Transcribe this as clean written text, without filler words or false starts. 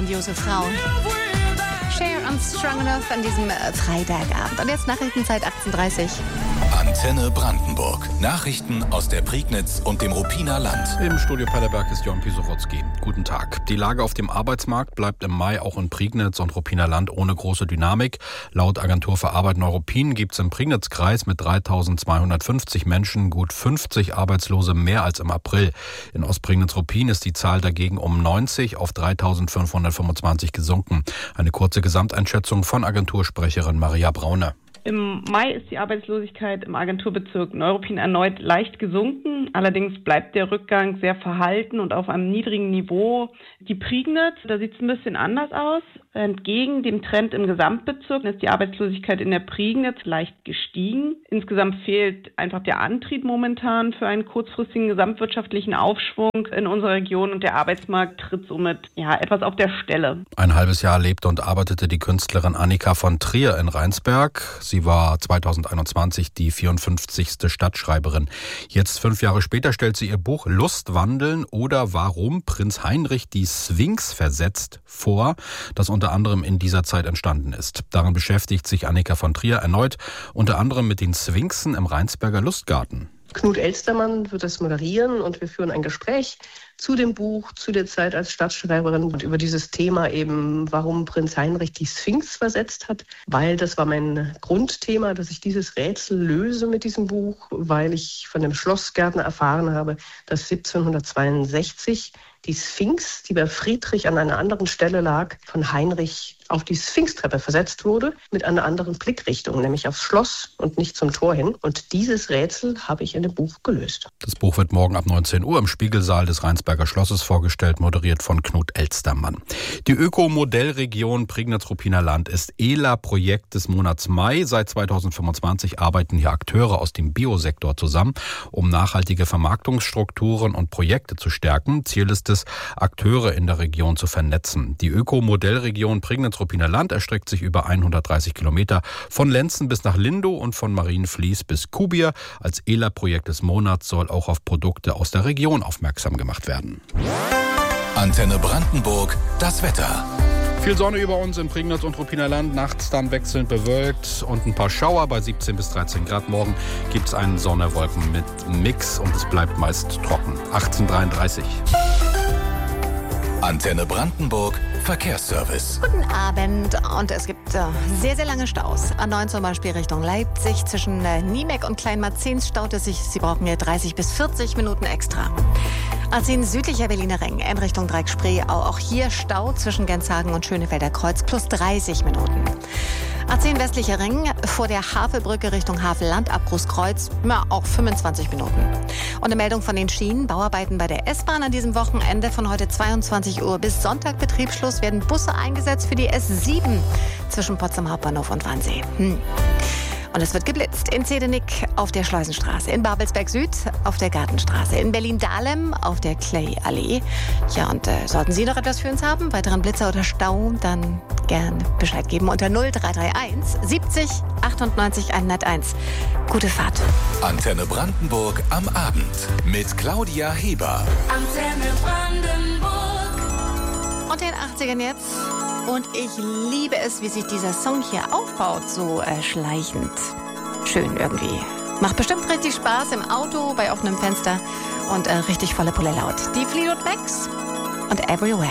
grandiose Frau. Cher und Strong Enough an diesem Freitagabend. Und jetzt Nachrichtenzeit 18:30. Antenne Brandenburg. Nachrichten aus der Prignitz und dem Ruppiner Land. Im Studio Paderberg ist Jon Pisowotzki. Guten Tag. Die Lage auf dem Arbeitsmarkt bleibt im Mai auch in Prignitz und Ruppiner Land ohne große Dynamik. Laut Agentur für Arbeit Neuruppin gibt es im Prignitzkreis mit 3.250 Menschen gut 50 Arbeitslose mehr als im April. In Ostprignitz-Ruppin ist die Zahl dagegen um 90 auf 3.525 gesunken. Eine kurze Gesamteinschätzung von Agentursprecherin Maria Braune. Im Mai ist die Arbeitslosigkeit im Agenturbezirk Neuruppin erneut leicht gesunken. Allerdings bleibt der Rückgang sehr verhalten und auf einem niedrigen Niveau. Die Prignitz, da sieht es ein bisschen anders aus. Entgegen dem Trend im Gesamtbezirk ist die Arbeitslosigkeit in der Prignitz leicht gestiegen. Insgesamt fehlt einfach der Antrieb momentan für einen kurzfristigen gesamtwirtschaftlichen Aufschwung in unserer Region und der Arbeitsmarkt tritt somit etwas auf der Stelle. Ein halbes Jahr lebte und arbeitete die Künstlerin Annika von Trier in Rheinsberg. Sie war 2021 die 54. Stadtschreiberin. Jetzt 5 Jahre später stellt sie ihr Buch Lustwandeln oder Warum Prinz Heinrich die Sphinx versetzt vor, das unter anderem in dieser Zeit entstanden ist. Darin beschäftigt sich Annika von Trier erneut, unter anderem mit den Sphinxen im Rheinsberger Lustgarten. Knut Elstermann wird das moderieren und wir führen ein Gespräch zu dem Buch, zu der Zeit als Stadtschreiberin und über dieses Thema eben, warum Prinz Heinrich die Sphinx versetzt hat, weil das war mein Grundthema, dass ich dieses Rätsel löse mit diesem Buch, weil ich von dem Schlossgärtner erfahren habe, dass 1762 die Sphinx, die bei Friedrich an einer anderen Stelle lag, von Heinrich auf die Sphinxtreppe versetzt wurde, mit einer anderen Blickrichtung, nämlich aufs Schloss und nicht zum Tor hin. Und dieses Rätsel habe ich in dem Buch gelöst. Das Buch wird morgen ab 19 Uhr im Spiegelsaal des Rheinsberger Schlosses vorgestellt, moderiert von Knut Elstermann. Die Ökomodellregion Prignitz-Ruppiner Land ist ELA-Projekt des Monats Mai. Seit 2025 arbeiten hier Akteure aus dem Biosektor zusammen, um nachhaltige Vermarktungsstrukturen und Projekte zu stärken. Ziel ist es, Akteure in der Region zu vernetzen. Die Ökomodellregion Prignitz-Ruppiner Land erstreckt sich über 130 Kilometer von Lenzen bis nach Lindow und von Marienfließ bis Kubier. Als ELA-Projekt des Monats soll auch auf Produkte aus der Region aufmerksam gemacht werden. Antenne Brandenburg, das Wetter. Viel Sonne über uns in Prignitz und Ruppiner Land, nachts dann wechselnd bewölkt und ein paar Schauer bei 17 bis 13 Grad. Morgen gibt es einen Sonne-Wolken mit Mix und es bleibt meist trocken. 18:33. Antenne Brandenburg, Verkehrsservice. Guten Abend. Und es gibt sehr, sehr lange Staus. A9 zum Beispiel Richtung Leipzig. Zwischen Niemek und Kleinmarzens staut es sich. Sie brauchen hier 30 bis 40 Minuten extra. A10 südlicher Berliner Ring in Richtung Dreieck-Spree. Auch hier Stau zwischen Genshagen und Schönefelder Kreuz plus 30 Minuten. A10 westlicher Ring vor der Havelbrücke Richtung Havelland ab Großkreuz, auch 25 Minuten. Und eine Meldung von den Schienen. Bauarbeiten bei der S-Bahn an diesem Wochenende von heute 22 Uhr bis Sonntag Betriebsschluss werden Busse eingesetzt für die S7 zwischen Potsdam Hauptbahnhof und Wannsee. Und es wird geblitzt in Zedenick auf der Schleusenstraße, in Babelsberg Süd auf der Gartenstraße, in Berlin-Dahlem auf der Clay-Allee. Ja, und sollten Sie noch etwas für uns haben, weiteren Blitzer oder Stau, dann gern Bescheid geben unter 0331 70 98 101. Gute Fahrt. Antenne Brandenburg am Abend mit Claudia Heber. Antenne Brandenburg. Und den 80ern jetzt. Und ich liebe es, wie sich dieser Song hier aufbaut, so schleichend. Schön irgendwie. Macht bestimmt richtig Spaß im Auto, bei offenem Fenster und richtig volle Pulle laut. Die Fleetwood Macs und Everywhere.